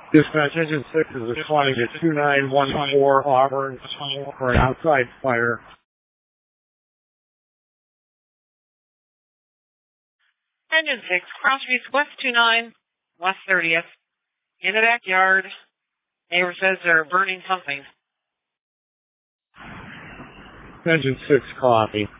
Dispatch Engine 6 is responding to 2914 Auburn for an outside fire. Engine 6, cross streets West 29, West 30th. In the backyard. Neighbor says they're burning something. Engine 6, copy.